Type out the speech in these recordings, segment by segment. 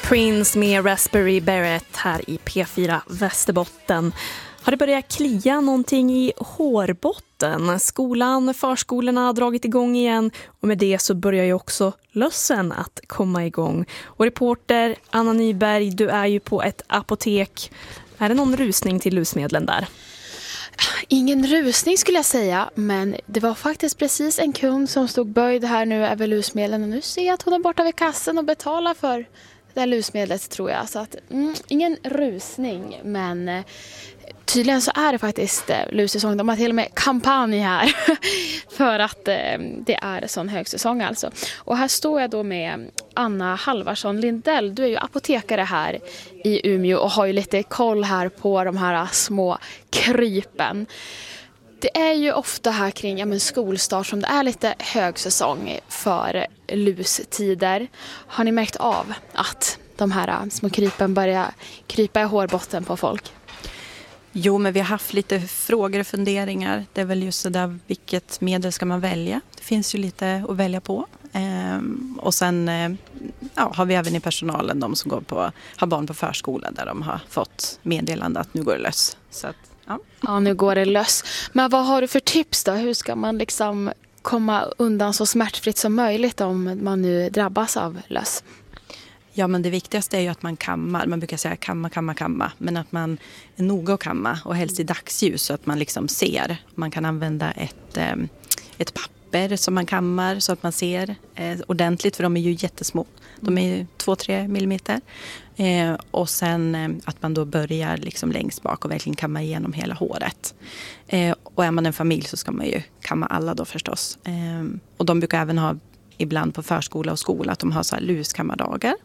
Prince med Raspberry Beret här i P4 Västerbotten. Har det börjat klia någonting i hårbotten? Skolan, förskolorna har dragit igång igen och med det så börjar ju också lössen att komma igång. Och reporter Anna Nyberg, du är ju på ett apotek. Är det någon rusning till lusmedlen där? Ingen rusning skulle jag säga, men det var faktiskt precis en kund som stod böjd här nu över lusmedlen och nu ser jag att hon är borta vid kassen och betalar för det här lusmedlet tror jag. Så att, ingen rusning, men tydligen så är det faktiskt lussäsong. De har till och med kampanj här för att det är sån högsäsong alltså. Och här står jag då med Anna Halvarsson Lindell. Du är ju apotekare här i Umeå och har ju lite koll här på de här små krypen. Det är ju ofta här kring skolstart som det är lite högsäsong för lustider. Har ni märkt av att de här små krypen börjar krypa i hårbotten på folk? Jo, men vi har haft lite frågor och funderingar. Det är väl just det där, vilket medel ska man välja? Det finns ju lite att välja på. Och sen har vi även i personalen de som har barn på förskolan där de har fått meddelande att nu går det lös. Så att, ja, nu går det lös. Men vad har du för tips då? Hur ska man liksom komma undan så smärtfritt som möjligt om man nu drabbas av lös? Ja, men det viktigaste är ju att man kammar. Man brukar säga kamma. Men att man är noga att kamma och helst i dagsljus så att man liksom ser. Man kan använda ett papper som man kammar så att man ser ordentligt. För de är ju jättesmå. De är ju 2-3 millimeter. Och sen att man då börjar liksom längst bak och verkligen kamma igenom hela håret. Och är man en familj så ska man ju kamma alla då förstås. Och de brukar även ha ibland på förskola och skola att de har så här luskammardagar.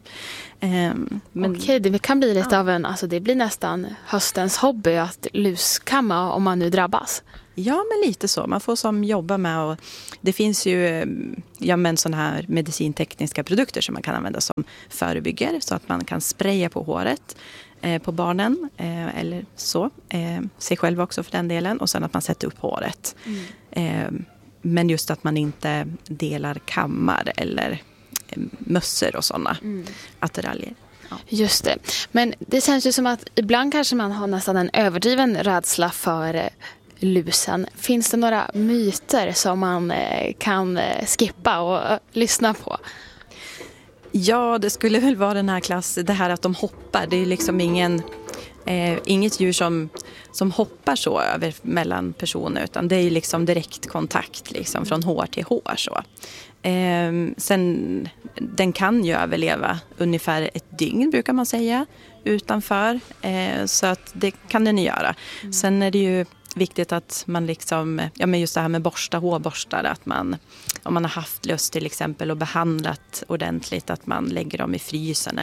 Okej, det kan bli lite av det blir nästan höstens hobby att luskamma om man nu drabbas. Ja, men lite så. Man får som jobba med och det finns ju sådana här medicintekniska produkter som man kan använda som förebygger så att man kan spraya på håret på barnen eller så. Sig själv också för den delen och sen att man sätter upp håret. Men just att man inte delar kammar eller mössor och sådana attiraljer. Ja. Just det. Men det känns ju som att ibland kanske man har nästan en överdriven rädsla för lusen. Finns det några myter som man kan skippa och lyssna på? Ja, det skulle väl vara den här det här att de hoppar. Det är liksom inget djur som hoppar så över mellan personer utan det är ju liksom direktkontakt liksom från hår till hår så. Sen den kan ju överleva ungefär ett dygn brukar man säga utanför så att det kan den göra. Sen är det ju viktigt att man liksom, men just det här med hårborstar att man, om man har haft löss till exempel och behandlat ordentligt att man lägger dem i frysen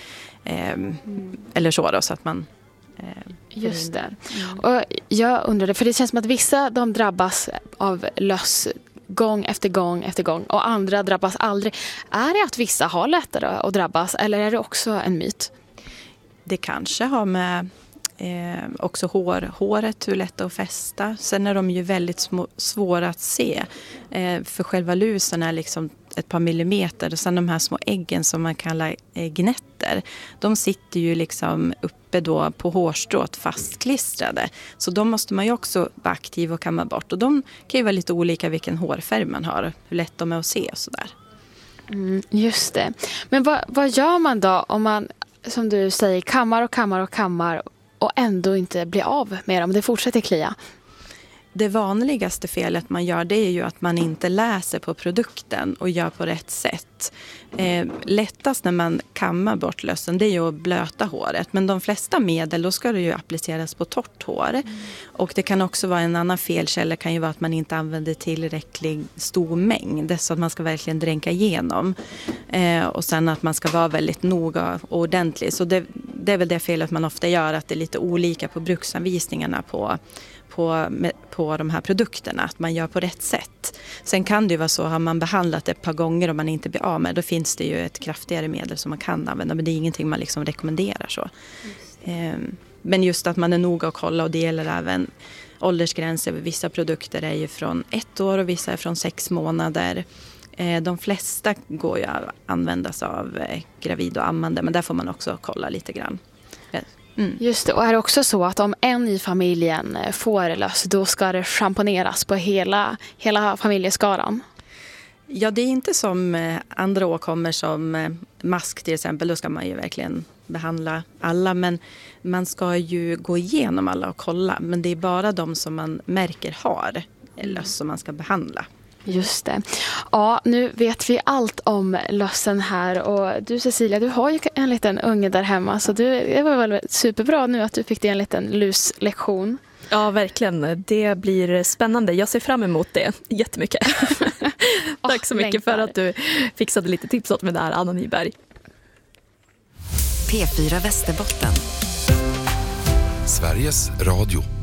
eller så då så att man just det. Och jag undrade, för det känns som att vissa de drabbas av löss gång efter gång och andra drabbas aldrig. Är det att vissa har lättare att drabbas eller är det också en myt? Det kanske har med också håret, hur lätt att fästa. Sen är de ju väldigt svåra att se. För själva lusen är liksom ett par millimeter. Och sen de här små äggen som man kallar gnetter. De sitter ju liksom uppe då på hårstrået fastklistrade. Så de måste man ju också vara aktiv och kamma bort. Och de kan ju vara lite olika vilken hårfärg man har. Hur lätt de är att se och sådär. Just det. Men vad gör man då om man, som du säger, kammar och ändå inte blir av med dem? Det fortsätter klia. Det vanligaste felet man gör det är ju att man inte läser på produkten och gör på rätt sätt. Lättast när man kammar bort lössen det är ju att blöta håret. Men de flesta medel då ska det ju appliceras på torrt hår. Och det kan också vara en annan felkälla kan ju vara att man inte använder tillräcklig stor mängd. Så att man ska verkligen dränka igenom. Och sen att man ska vara väldigt noga och ordentlig. Så det är väl det felet man ofta gör att det är lite olika på bruksanvisningarna på de här produkterna, att man gör på rätt sätt. Sen kan det ju vara så, har man behandlat ett par gånger och man inte blir av med, då finns det ju ett kraftigare medel som man kan använda, men det är ingenting man liksom rekommenderar så. Men just att man är noga och kolla, och det gäller även åldersgränser. Vissa produkter är ju från 1 år och vissa är från 6 månader. De flesta går ju att användas av gravid och ammande, men där får man också kolla lite grann. Just det, och är det också så att om en i familjen får löss, då ska det schamponeras på hela familjeskaran? Ja, det är inte som andra åkommor som mask till exempel. Då ska man ju verkligen behandla alla. Men man ska ju gå igenom alla och kolla. Men det är bara de som man märker har löss som man ska behandla. Just det. Ja, nu vet vi allt om lössen här. Och du Cecilia, du har ju en liten unge där hemma. Så det var väl superbra nu att du fick dig en liten luslektion. Ja, verkligen. Det blir spännande. Jag ser fram emot det jättemycket. Tack så mycket för att du fixade lite tips åt mig där, Anna Nyberg. P4 Västerbotten. Sveriges Radio.